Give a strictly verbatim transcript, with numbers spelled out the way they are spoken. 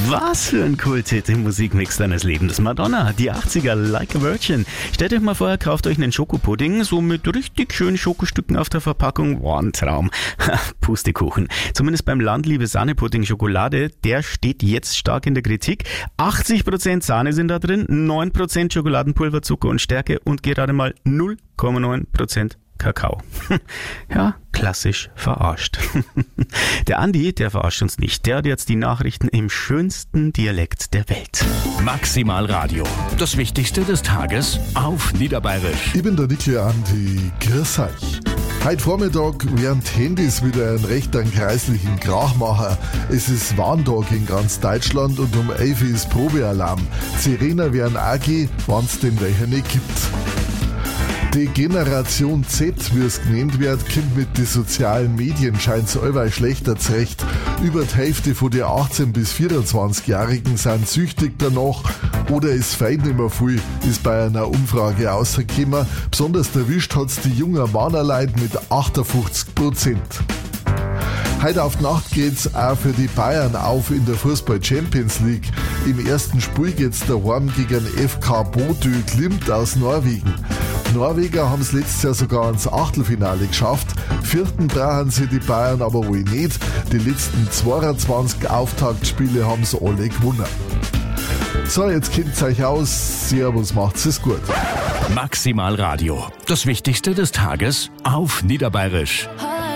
Was für ein Kulthit im Musikmix deines Lebens. Madonna, die achtziger, Like a Virgin. Stellt euch mal vor, ihr kauft euch einen Schokopudding, so mit richtig schönen Schokostücken auf der Verpackung. Wow, ein Traum. Pustekuchen. Zumindest beim Landliebe Sahnepudding Schokolade, der steht jetzt stark in der Kritik. achtzig Prozent Sahne sind da drin, neun Prozent Schokoladenpulver, Zucker und Stärke und gerade mal null Komma neun Prozent Kakao. Ja, klassisch verarscht. Der Andi, der verarscht uns nicht. Der hat jetzt die Nachrichten im schönsten Dialekt der Welt. Maximal Radio. Das Wichtigste des Tages auf Niederbayerisch. Ich bin der Niki Andi. Grüß euch. Heute Vormittag werden die Handys wieder einen recht einen kreislichen Krach machen. Es ist Warntag in ganz Deutschland und um elf Uhr ist Probealarm. Sirenen werden auch gehen, wenn es den welcher nicht gibt. Die Generation Z, wie es genannt wird, kommt mit den sozialen Medien scheint es allweil schlechter zurecht. Über die Hälfte von den achtzehn- bis vierundzwanzigjährigen sind süchtig danach oder es fehlt nicht mehr viel, ist bei einer Umfrage rausgekommen. Besonders erwischt hat es die jungen Männerleute mit achtundfünfzig Prozent. Heute auf die Nacht geht's auch für die Bayern auf in der Fußball-Champions League. Im ersten Spiel geht's daheim gegen F K Bodø Glimt aus Norwegen. Die Norweger haben es letztes Jahr sogar ins Achtelfinale geschafft. Vierten brauchen sie die Bayern aber wohl nicht. Die letzten zweiundzwanzig Auftaktspiele haben sie alle gewonnen. So, jetzt kennt's euch aus. Servus, macht's es gut. Maximal Radio. Das Wichtigste des Tages auf Niederbayerisch.